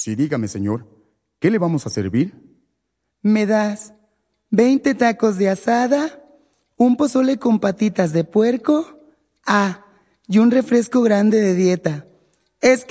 Sí, dígame, señor. ¿Qué le vamos a servir? ¿Me das 20 tacos de asada, un pozole con patitas de puerco, y un refresco grande de dieta? Es que